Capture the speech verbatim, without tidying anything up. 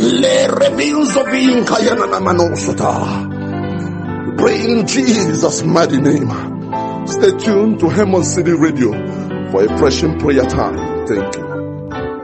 Le reveals of Inkayana. Pray in Jesus' mighty name. Stay tuned to Hermon City Radio for a pressing prayer time. Thank you.